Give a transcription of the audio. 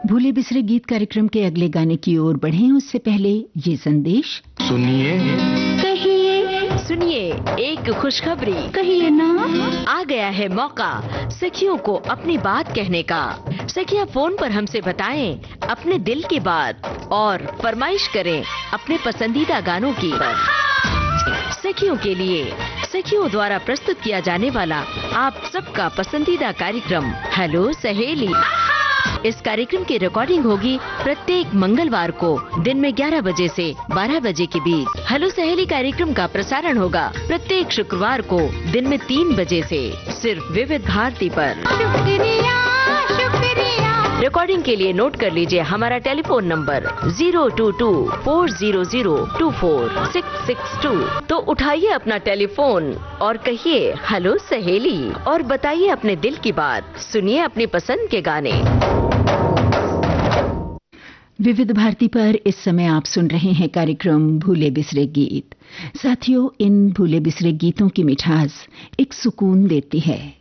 भूले बिसरे गीत कार्यक्रम के अगले गाने की ओर बढ़ें उससे पहले ये संदेश सुनिए, कहिए, सुनिए एक खुशखबरी कहिए ना। आ गया है मौका सखियों को अपनी बात कहने का। सखियां फोन पर हमसे बताएं अपने दिल की बात और फरमाइश करें अपने पसंदीदा गानों की। सखियों के लिए सखियों द्वारा प्रस्तुत किया जाने वाला आप सबका पसंदीदा कार्यक्रम हेलो सहेली। इस कार्यक्रम की रिकॉर्डिंग होगी प्रत्येक मंगलवार को दिन में 11 बजे से 12 बजे के बीच। हेलो सहेली कार्यक्रम का प्रसारण होगा प्रत्येक शुक्रवार को दिन में 3 बजे से सिर्फ विविध भारती पर। शुक्रिया। रिकॉर्डिंग के लिए नोट कर लीजिए हमारा टेलीफोन नंबर 02240024662। तो उठाइए अपना टेलीफोन और कहिए हेलो सहेली और बताइए अपने दिल की बात। सुनिए अपनी पसंद के गाने। विविध भारती पर इस समय आप सुन रहे हैं कार्यक्रम भूले बिसरे गीत। साथियों, इन भूले बिसरे गीतों की मिठास एक सुकून देती है।